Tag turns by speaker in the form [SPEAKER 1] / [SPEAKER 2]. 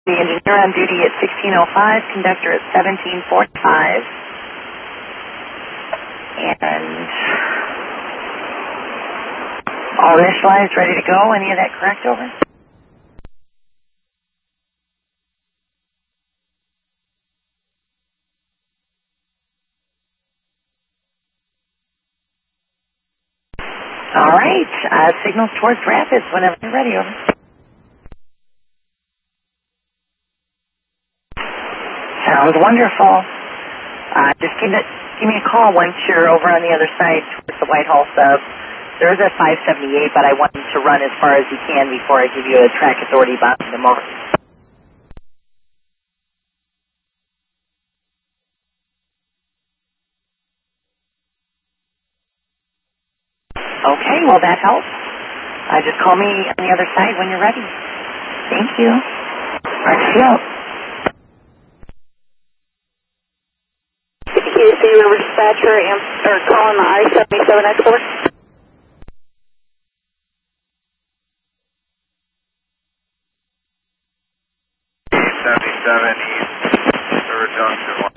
[SPEAKER 1] The engineer on duty at 16:05, conductor at 17:45. And all initialized, ready to go. Any of that correct, over? All right, signals towards Rapids whenever you're ready, over. Sounds wonderful. Just give me a call once you're over on the other side towards the Whitehall sub. There's a 578, but I want you to run as far as you can before I give you a track authority box in the moment. Okay, well that helps. Just call me on the other side when you're ready. Thank you. RTO. KC River Dispatcher, calling the I-77 export.
[SPEAKER 2] 77 East, Third Junction.